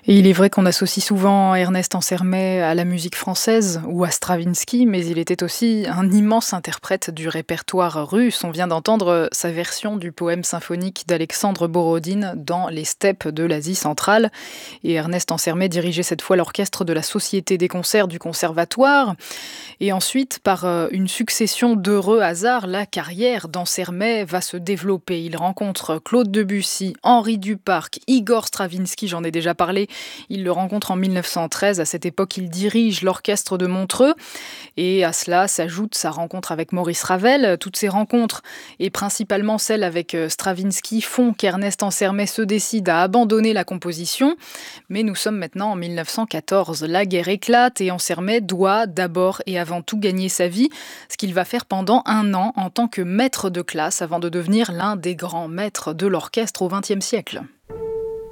Et il est vrai qu'on associe souvent Ernest Ansermet à la musique française ou à Stravinsky, mais il était aussi un immense interprète du répertoire russe. On vient d'entendre sa version du poème symphonique d'Alexandre Borodine dans les steppes de l'Asie centrale. Et Ernest Ansermet dirigeait cette fois l'orchestre de la Société des concerts du Conservatoire. Et ensuite, par une succession d'heureux hasards, la carrière d'Ansermet va se développer. Il rencontre Claude Debussy, Henri Duparc, Igor Stravinsky, j'en ai déjà parlé. Il le rencontre en 1913. À cette époque, il dirige l'orchestre de Montreux. Et à cela s'ajoute sa rencontre avec Maurice Ravel. Toutes ces rencontres, et principalement celles avec Stravinsky, font qu'Ernest Ansermet se décide à abandonner la composition. Mais nous sommes maintenant en 1914. La guerre éclate et Ansermet doit d'abord et avant tout gagner sa vie, ce qu'il va faire pendant 1 an en tant que maître de classe avant de devenir l'un des grands maîtres de l'orchestre au XXe siècle.